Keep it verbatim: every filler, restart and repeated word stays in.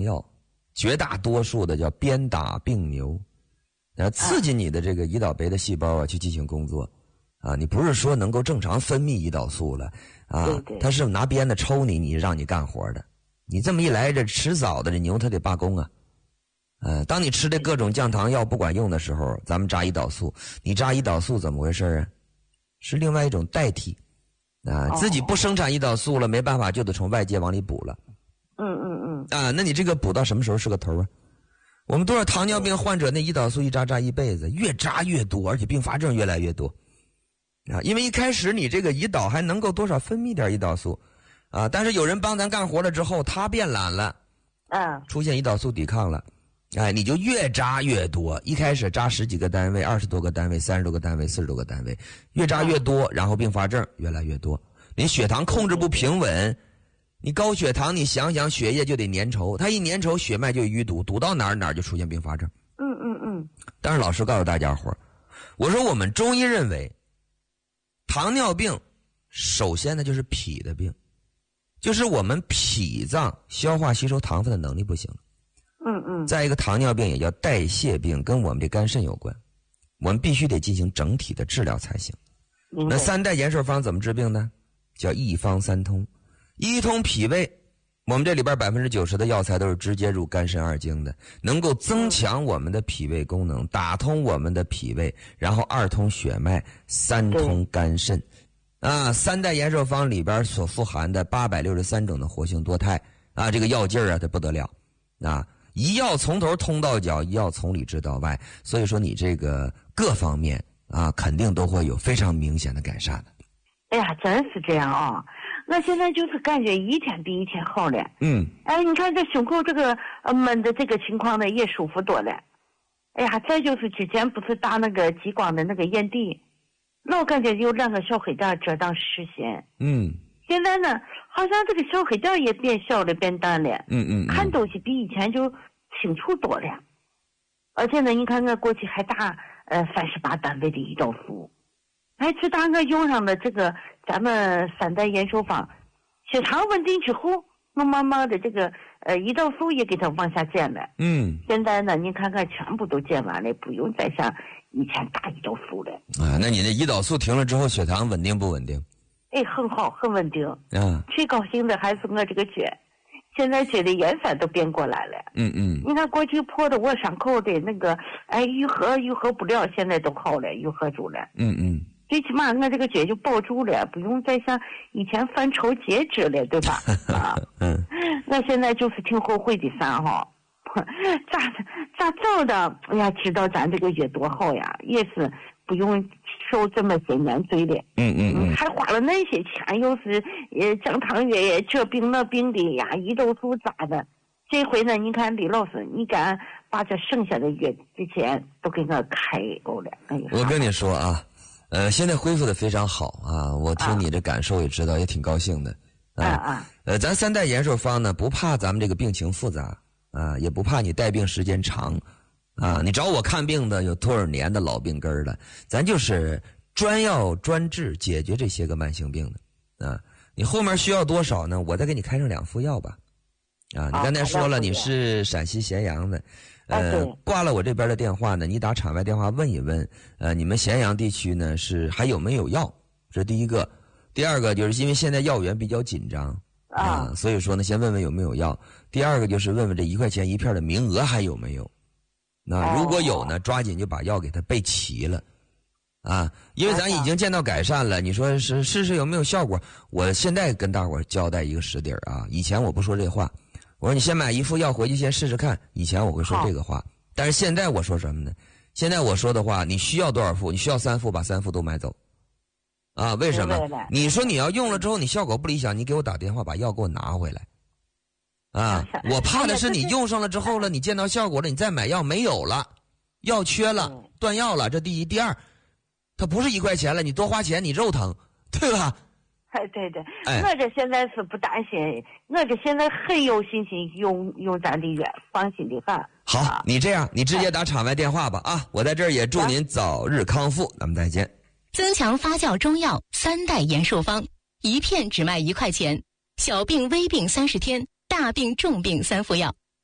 药，绝大多数的叫鞭打病牛，然后刺激你的这个胰岛酶的细胞啊去进行工作啊，你不是说能够正常分泌胰岛素了啊， 对对， 它是拿鞭子抽你，你让你干活的。你这么一来，这迟早的这牛它得罢工啊。呃，当你吃的各种降糖药不管用的时候，咱们扎胰岛素，你扎胰岛素怎么回事啊？是另外一种代替啊，自己不生产胰岛素了，没办法就得从外界往里补了。 嗯嗯嗯。 啊，那你这个补到什么时候是个头啊？我们多少糖尿病患者那胰岛素一扎扎一辈子，越扎越多，而且并发症越来越多。啊，因为一开始你这个胰岛还能够多少分泌点胰岛素，啊，但是有人帮咱干活了之后，他变懒了， 嗯， 出现胰岛素抵抗了。哎，你就越扎越多，一开始扎十几个单位、二十多个单位、三十多个单位、四十多个单位，越扎越多，然后并发症越来越多。你血糖控制不平稳，你高血糖，你想想血液就得粘稠，它一粘稠，血脉就淤堵，堵到哪儿哪儿就出现并发症。 嗯嗯嗯。 但是老师告诉大家伙儿，我说我们中医认为，糖尿病首先呢就是脾的病，就是我们脾脏消化吸收糖分的能力不行。 嗯嗯。 再一个，糖尿病也叫代谢病，跟我们这肝肾有关，我们必须得进行整体的治疗才行。那三代延寿方怎么治病呢？叫一方三通，一通脾胃，我们这里边百分之九十的药材都是直接入肝肾二经的，能够增强我们的脾胃功能，打通我们的脾胃，然后二通血脉，三通肝肾。啊，三代延寿方里边所富含的八百六十三种的活性多肽啊，这个药劲儿啊，它不得了啊！一药从头通到脚，一药从里治到外，所以说你这个各方面啊，肯定都会有非常明显的改善的。 哎呀，真是这样啊！我现在就是感觉一天比一天好了。 嗯。 哎，你看这胸口这个呃闷的这个情况呢，也舒服多了。哎呀，再就是之前不是打那个激光的那个眼底，老感觉有两个小黑点遮挡视线。 嗯。 现在呢，好像这个小黑点也变小了，变淡了。 嗯嗯。 看东西比以前就清楚多了。而且呢，你看我过去还打呃三十八单位的胰岛素，还直到我用上了这个咱们三代延寿方，血糖稳定之后，我慢慢的这个呃胰岛素也给它往下减了。 嗯。 现在呢，你看看全部都减完了，不用再像以前打胰岛素了。 啊，那你的胰岛素停了之后，血糖稳定不稳定？ 哎，很好，很稳定。 啊。 最高兴的还是我这个脚，现在脚的颜色都变过来了。 嗯嗯。 你看过去破的我伤口的那个，哎，愈合愈合不了，现在都好了，愈合住了。 嗯嗯。 最起码我这个脚就保住了，不用再像以前犯抽截肢了，对吧？啊， 嗯。 我现在就是挺后悔的啥哈，咋咋早的？哎呀，知道咱这个月多好呀，也是不用受这么些年罪了。 嗯嗯嗯。 还花了那些钱，又是呃降糖药这病那病的呀，胰岛素咋的？这回呢，你看李老师，你敢把这剩下的药之前都给我开够了？哎呀， 我跟你说啊。呃，现在恢复的非常好啊！我听你的感受也知道，啊、也挺高兴的。啊啊呃，咱三代延寿方呢，不怕咱们这个病情复杂啊，也不怕你带病时间长啊。你找我看病的有多少年的老病根儿了，咱就是专药专治解决这些个慢性病的啊。你后面需要多少呢？我再给你开上两副药吧。啊，你刚才说了你是陕西咸阳的。呃，挂了我这边的电话呢，你打场外电话问一问，呃，你们咸阳地区呢是还有没有药？这是第一个。第二个就是因为现在药源比较紧张啊、呃，所以说呢，先问问有没有药。第二个就是问问这一块钱一片的名额还有没有？那如果有呢，抓紧就把药给它备齐了啊，因为咱已经见到改善了。你说是试试有没有效果？我现在跟大伙儿交代一个实底儿啊，以前我不说这话。我说你先买一副药回去先试试看，以前我会说这个话，但是现在我说什么呢？现在我说的话，你需要多少副？你需要三副，把三副都买走。啊，为什么？你说你要用了之后你效果不理想，你给我打电话把药给我拿回来。啊，我怕的是你用上了之后了，你见到效果了，你再买药没有了，药缺了，断药了，这第一。第二，它不是一块钱了，你多花钱你肉疼，对吧？ 哎，对对，哎、我这现在是不担心，我这现在很有信心用用咱的药，放心的很。 好、啊，你这样，你直接打场外电话吧啊！我在这儿也祝您早日康复，咱们再见。 增强发酵中药三代延寿方，一片只卖一块钱，小病微病三十天，大病重病三副药。